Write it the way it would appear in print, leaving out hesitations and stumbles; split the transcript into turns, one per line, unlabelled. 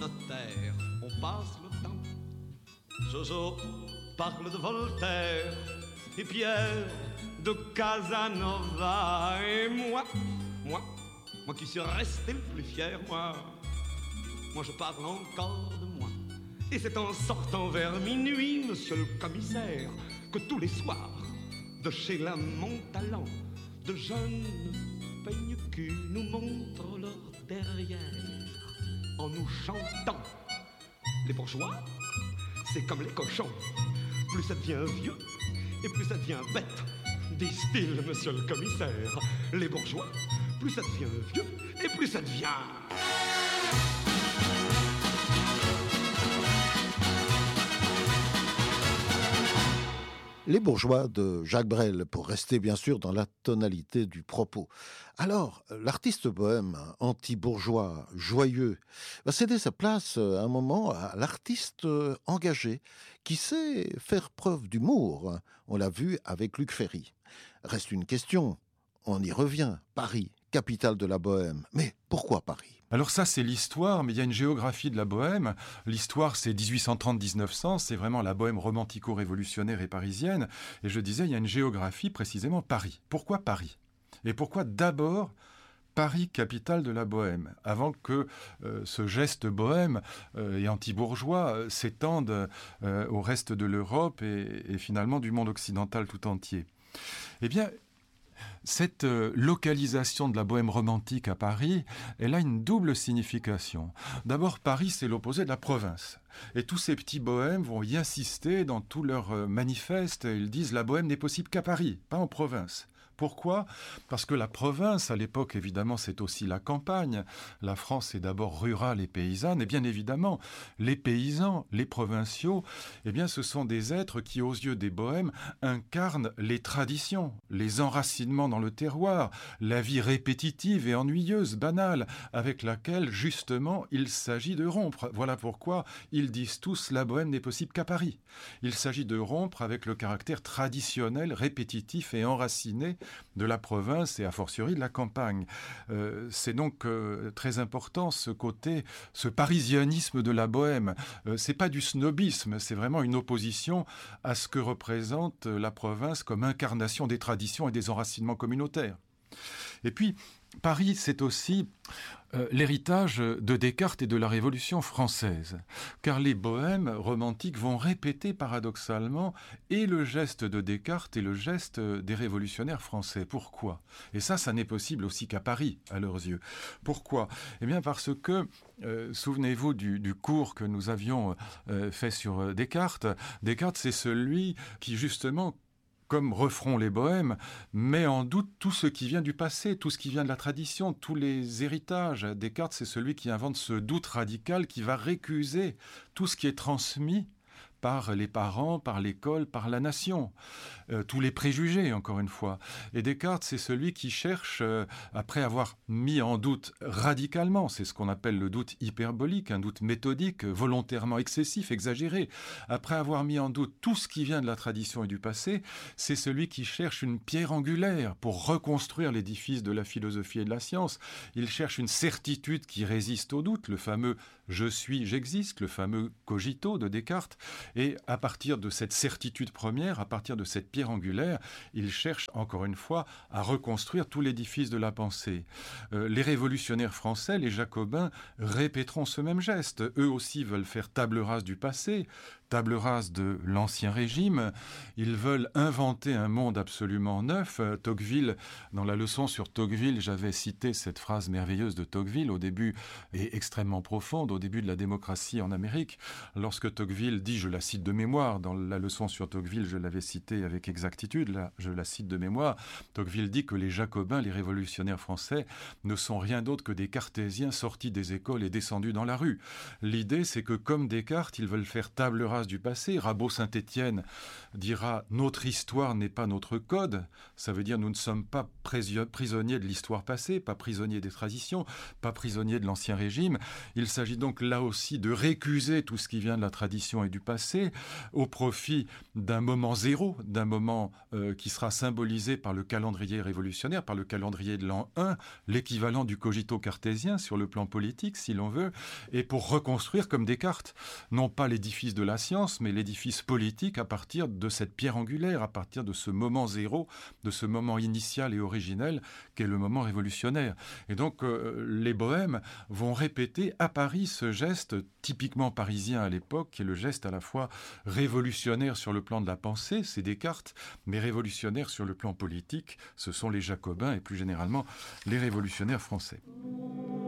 notaire, on passe le temps. Jojo parle de Voltaire et Pierre de Casanova. Et moi qui suis resté le plus fier, moi je parle encore de moi. Et c'est en sortant vers minuit, monsieur le commissaire, que tous les soirs, de chez la Montalent, de jeunes peigne-cul nous montrent leur derrière en nous chantant. Les bourgeois, c'est comme les cochons, plus ça devient vieux et plus ça devient bête, disent-ils, monsieur le commissaire. Les bourgeois, plus ça devient vieux et plus ça devient...
Les bourgeois de Jacques Brel, pour rester bien sûr dans la tonalité du propos. Alors, l'artiste bohème, anti-bourgeois, joyeux, va céder sa place à un moment à l'artiste engagé, qui sait faire preuve d'humour. On l'a vu avec Luc Ferry. Reste une question, on y revient, Paris, capitale de la bohème. Mais pourquoi Paris ?
Alors ça, c'est l'histoire, mais il y a une géographie de la bohème. L'histoire, c'est 1830-1900, c'est vraiment la bohème romantico-révolutionnaire et parisienne. Et je disais, il y a une géographie, précisément Paris. Pourquoi Paris ? Et pourquoi d'abord Paris, capitale de la bohème, avant que ce geste bohème et anti-bourgeois s'étende au reste de l'Europe et finalement du monde occidental tout entier ? Eh bien, cette localisation de la bohème romantique à Paris, elle a une double signification. D'abord, Paris, c'est l'opposé de la province. Et tous ces petits bohèmes vont y insister dans tous leurs manifestes. Ils disent la bohème n'est possible qu'à Paris, pas en province. Pourquoi ? Parce que la province, à l'époque, évidemment, c'est aussi la campagne. La France est d'abord rurale et paysanne. Et bien évidemment, les paysans, les provinciaux, eh bien, ce sont des êtres qui, aux yeux des bohèmes, incarnent les traditions, les enracinements dans le terroir, la vie répétitive et ennuyeuse, banale, avec laquelle, justement, il s'agit de rompre. Voilà pourquoi ils disent tous la bohème n'est possible qu'à Paris. Il s'agit de rompre avec le caractère traditionnel, répétitif et enraciné de la province et a fortiori de la campagne. C'est donc très important ce côté, ce parisianisme de la bohème. C'est pas du snobisme, c'est vraiment une opposition à ce que représente la province comme incarnation des traditions et des enracinements communautaires. Et puis, Paris, c'est aussi l'héritage de Descartes et de la Révolution française. Car les bohèmes romantiques vont répéter paradoxalement et le geste de Descartes et le geste des révolutionnaires français. Pourquoi ? Et ça n'est possible aussi qu'à Paris, à leurs yeux. Pourquoi ? Eh bien parce que, souvenez-vous du cours que nous avions fait sur Descartes. Descartes, c'est celui qui, justement, comme refront les bohèmes, met en doute tout ce qui vient du passé, tout ce qui vient de la tradition, tous les héritages. Descartes, c'est celui qui invente ce doute radical qui va récuser tout ce qui est transmis par les parents, par l'école, par la nation. Tous les préjugés, encore une fois. Et Descartes, c'est celui qui cherche, après avoir mis en doute radicalement, c'est ce qu'on appelle le doute hyperbolique, un doute méthodique, volontairement excessif, exagéré. Après avoir mis en doute tout ce qui vient de la tradition et du passé, c'est celui qui cherche une pierre angulaire pour reconstruire l'édifice de la philosophie et de la science. Il cherche une certitude qui résiste au doute, le fameux « je suis, j'existe », le fameux cogito de Descartes. Et à partir de cette certitude première, à partir de cette pierre angulaire, il cherche encore une fois à reconstruire tout l'édifice de la pensée. Les révolutionnaires français, les jacobins, répéteront ce même geste. Eux aussi veulent faire table rase du passé, table rase de l'ancien régime. Ils veulent inventer un monde absolument neuf. Tocqueville, dans la leçon sur Tocqueville, j'avais cité cette phrase merveilleuse de Tocqueville au début, et extrêmement profonde, au début de la démocratie en Amérique, lorsque Tocqueville dit, je la cite de mémoire, dans la leçon sur Tocqueville, je l'avais citée avec exactitude, là, je la cite de mémoire, Tocqueville dit que les jacobins, les révolutionnaires français, ne sont rien d'autre que des cartésiens sortis des écoles et descendus dans la rue. L'idée, c'est que comme Descartes, ils veulent faire table rase du passé. Rabot-Saint-Étienne dira « Notre histoire n'est pas notre code ». Ça veut dire nous ne sommes pas prisonniers de l'histoire passée, pas prisonniers des traditions, pas prisonniers de l'ancien régime. Il s'agit donc là aussi de récuser tout ce qui vient de la tradition et du passé au profit d'un moment zéro, d'un moment qui sera symbolisé par le calendrier révolutionnaire, par le calendrier de l'an 1, l'équivalent du cogito cartésien sur le plan politique, si l'on veut, et pour reconstruire comme Descartes, non pas l'édifice de la science, mais l'édifice politique à partir de cette pierre angulaire, à partir de ce moment zéro, de ce moment initial et originel qu'est le moment révolutionnaire. Et donc les bohèmes vont répéter à Paris ce geste typiquement parisien à l'époque, qui est le geste à la fois révolutionnaire sur le plan de la pensée, c'est Descartes, mais révolutionnaire sur le plan politique, ce sont les Jacobins et plus généralement les révolutionnaires français.